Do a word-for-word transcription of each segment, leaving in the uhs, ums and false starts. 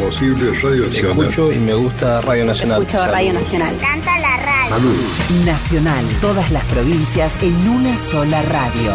posible Radio Nacional. Escucho y me gusta Radio Nacional. Escucho Radio Nacional. Canta la radio. Salud. Nacional, todas las provincias en una sola radio.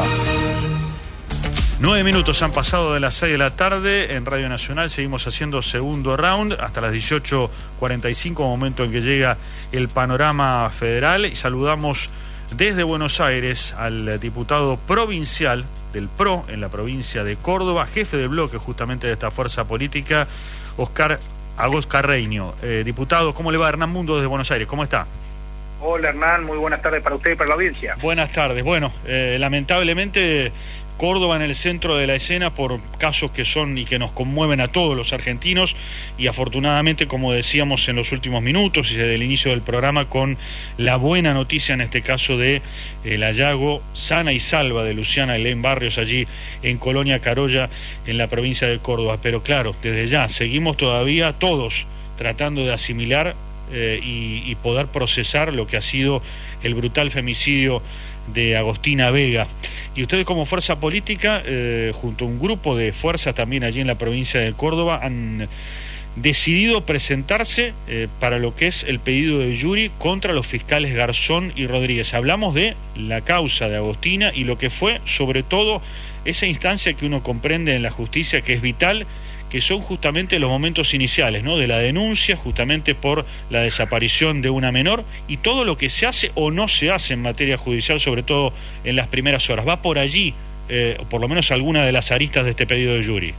Nueve minutos han pasado de las seis de la tarde en Radio Nacional. Seguimos haciendo segundo round hasta las dieciocho cuarenta y cinco, momento en que llega el panorama federal. Y saludamos desde Buenos Aires al diputado provincial del P R O en la provincia de Córdoba, jefe de bloque justamente de esta fuerza política, Oscar Agos Carreño. Eh, diputado, ¿cómo le va? Hernán Mundo desde Buenos Aires, ¿cómo está? Hola Hernán, muy buenas tardes para usted y para la audiencia. Buenas tardes. Bueno, eh, lamentablemente Córdoba en el centro de la escena por casos que son y que nos conmueven a todos los argentinos, y afortunadamente, como decíamos en los últimos minutos y desde el inicio del programa, con la buena noticia en este caso de el hallazgo sana y salva de Luciana Elaine Barrios allí en Colonia Carolla, en la provincia de Córdoba. Pero claro, desde ya seguimos todavía todos tratando de asimilar eh, y, y poder procesar lo que ha sido el brutal femicidio de Agostina Vega. Y ustedes, como fuerza política, eh, junto a un grupo de fuerzas también allí en la provincia de Córdoba, han decidido presentarse eh, para lo que es el pedido de Yuri contra los fiscales Garzón y Rodríguez. Hablamos de la causa de Agostina y lo que fue, sobre todo, esa instancia que uno comprende en la justicia, que es vital, que son justamente los momentos iniciales, ¿no?, de la denuncia, justamente por la desaparición de una menor, y todo lo que se hace o no se hace en materia judicial, sobre todo en las primeras horas. ¿Va por allí, eh, o por lo menos alguna de las aristas de este pedido de Yuri?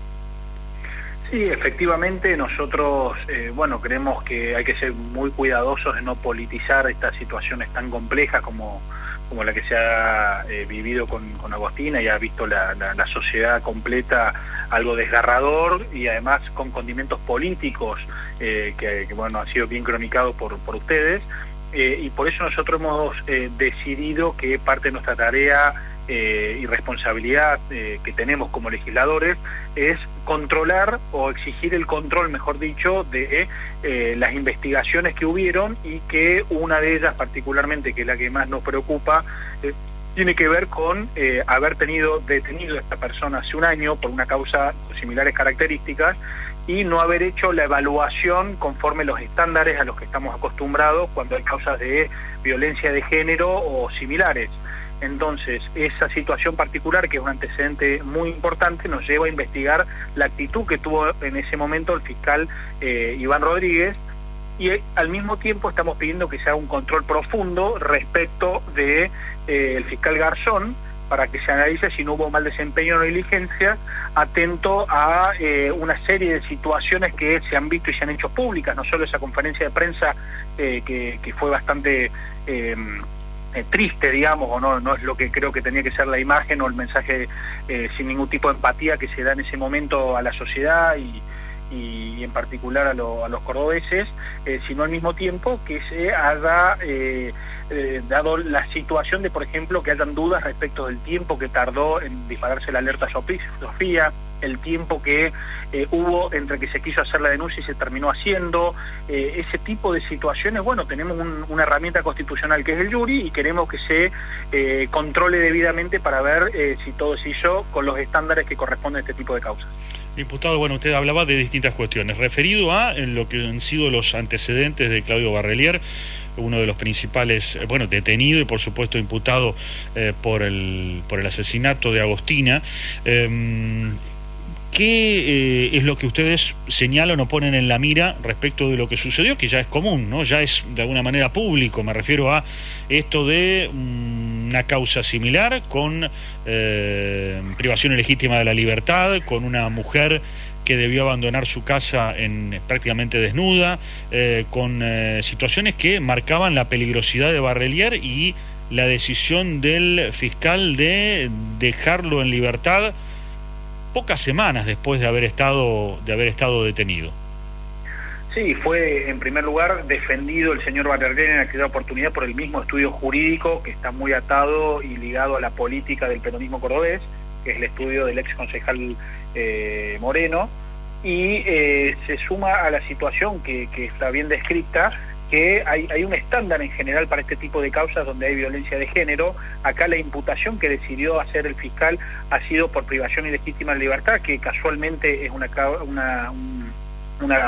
Sí, efectivamente, nosotros, eh, bueno, creemos que hay que ser muy cuidadosos de no politizar estas situaciones tan complejas como, como la que se ha eh, vivido con, con Agostina, y ha visto la, la, la sociedad completa algo desgarrador, y además con condimentos políticos eh, que, que, bueno, ha sido bien cronicado por, por ustedes, eh, y por eso nosotros hemos eh, decidido que parte de nuestra tarea eh, y responsabilidad eh, que tenemos como legisladores es controlar o exigir el control, mejor dicho, de eh, las investigaciones que hubieron, y que una de ellas particularmente, que es la que más nos preocupa, eh, tiene que ver con eh, haber tenido detenido a esta persona hace un año por una causa con similares características y no haber hecho la evaluación conforme los estándares a los que estamos acostumbrados cuando hay causas de violencia de género o similares. Entonces, esa situación particular, que es un antecedente muy importante, nos lleva a investigar la actitud que tuvo en ese momento el fiscal eh, Iván Rodríguez, y al mismo tiempo estamos pidiendo que se haga un control profundo respecto de eh, el fiscal Garzón, para que se analice si no hubo mal desempeño o negligencia, atento a eh, una serie de situaciones que se han visto y se han hecho públicas, no solo esa conferencia de prensa eh, que, que fue bastante eh, eh, triste, digamos, o no, no es lo que creo que tenía que ser la imagen o el mensaje eh, sin ningún tipo de empatía que se da en ese momento a la sociedad y y en particular a, lo, a los cordobeses, eh, sino al mismo tiempo que se haya eh, eh, dado la situación de, por ejemplo, que hayan dudas respecto del tiempo que tardó en dispararse la alerta Sofía, el tiempo que eh, hubo entre que se quiso hacer la denuncia y se terminó haciendo, eh, ese tipo de situaciones. Bueno, tenemos un, una herramienta constitucional que es el Yuri, y queremos que se eh, controle debidamente para ver eh, si todo se hizo con los estándares que corresponden a este tipo de causas. Diputado, bueno, usted hablaba de distintas cuestiones. Referido a en lo que han sido los antecedentes de Claudio Barrelier, uno de los principales, bueno, detenido y por supuesto imputado eh, por el por el asesinato de Agostina, eh, ¿qué eh, es lo que ustedes señalan o ponen en la mira respecto de lo que sucedió, que ya es común, ¿no? Ya es de alguna manera público? Me refiero a esto de um, una causa similar con eh, privación ilegítima de la libertad, con una mujer que debió abandonar su casa en prácticamente desnuda, eh, con eh, situaciones que marcaban la peligrosidad de Barrelier y la decisión del fiscal de dejarlo en libertad pocas semanas después de haber estado de haber estado detenido. Sí, fue en primer lugar defendido el señor Barrelier en aquella oportunidad por el mismo estudio jurídico que está muy atado y ligado a la política del peronismo cordobés, que es el estudio del ex concejal eh, Moreno, y eh, se suma a la situación que, que está bien descrita, que hay, hay un estándar en general para este tipo de causas donde hay violencia de género. Acá la imputación que decidió hacer el fiscal ha sido por privación ilegítima de libertad, que casualmente es una, una, una